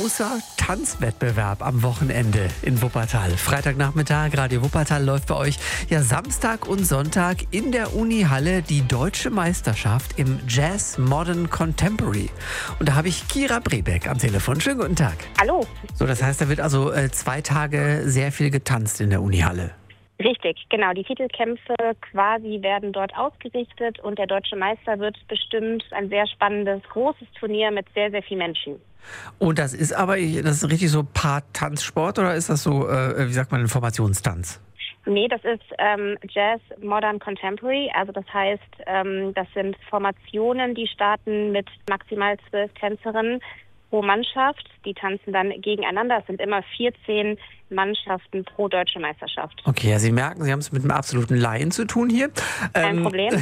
großer Tanzwettbewerb am Wochenende in Wuppertal. Freitagnachmittag, Radio Wuppertal läuft bei euch ja Samstag und Sonntag in der Unihalle die Deutsche Meisterschaft im Jazz Modern Contemporary. Und da habe ich Kira Brebeck am Telefon. Schönen guten Tag. Hallo. So, das heißt, da wird also 2 Tage sehr viel getanzt in der Unihalle. Richtig, genau. Die Titelkämpfe quasi werden dort ausgerichtet und der deutsche Meister wird bestimmt. Ein sehr spannendes, großes Turnier mit sehr, sehr vielen Menschen. Und das ist aber, das ist richtig so Part-Tanzsport oder ist das so, wie sagt man, ein Formationstanz? Nee, das ist Jazz Modern Contemporary. Also das heißt, das sind Formationen, die starten mit maximal 12 Tänzerinnen pro Mannschaft. Die tanzen dann gegeneinander. Es sind immer 14 Mannschaften pro Deutsche Meisterschaft. Okay, ja, Sie merken, Sie haben es mit einem absoluten Laien zu tun hier. Kein Problem.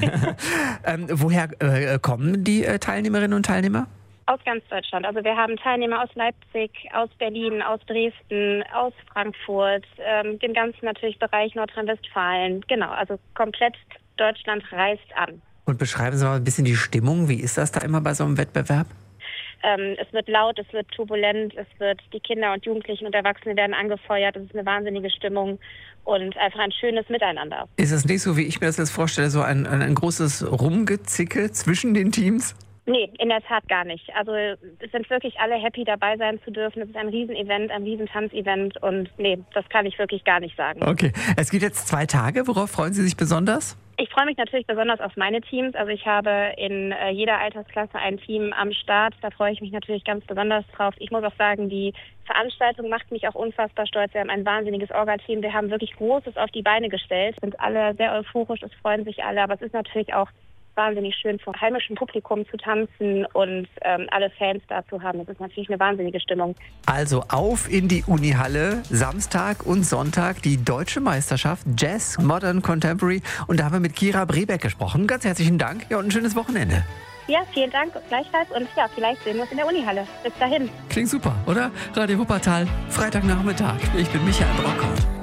Woher kommen die Teilnehmerinnen und Teilnehmer? Aus ganz Deutschland. Also wir haben Teilnehmer aus Leipzig, aus Berlin, aus Dresden, aus Frankfurt, den ganzen natürlich Bereich Nordrhein-Westfalen. Genau, also komplett Deutschland reist an. Und beschreiben Sie mal ein bisschen die Stimmung. Wie ist das da immer bei so einem Wettbewerb? Es wird laut, es wird turbulent, die Kinder und Jugendlichen und Erwachsene werden angefeuert. Es ist eine wahnsinnige Stimmung und einfach ein schönes Miteinander. Ist es nicht so, wie ich mir das jetzt vorstelle, so ein großes Rumgezicke zwischen den Teams? Nee, in der Tat gar nicht. Also es sind wirklich alle happy, dabei sein zu dürfen. Es ist ein Riesenevent, ein Riesentanzevent und nee, das kann ich wirklich gar nicht sagen. Okay, es geht jetzt 2 Tage. Worauf freuen Sie sich besonders? Ich freue mich natürlich besonders auf meine Teams. Also ich habe in jeder Altersklasse ein Team am Start. Da freue ich mich natürlich ganz besonders drauf. Ich muss auch sagen, die Veranstaltung macht mich auch unfassbar stolz. Wir haben ein wahnsinniges Orga-Team. Wir haben wirklich Großes auf die Beine gestellt. Sind alle sehr euphorisch, es freuen sich alle. Aber es ist natürlich auch wahnsinnig schön, vor heimischem Publikum zu tanzen und alle Fans da zu haben. Das ist natürlich eine wahnsinnige Stimmung. Also auf in die Unihalle, Samstag und Sonntag, die Deutsche Meisterschaft Jazz Modern Contemporary. Und da haben wir mit Kira Brebeck gesprochen. Ganz herzlichen Dank ja, und ein schönes Wochenende. Ja, vielen Dank gleichfalls und ja, vielleicht sehen wir uns in der Unihalle. Bis dahin. Klingt super, oder? Radio Wuppertal, Freitagnachmittag. Ich bin Michael Brockhaus.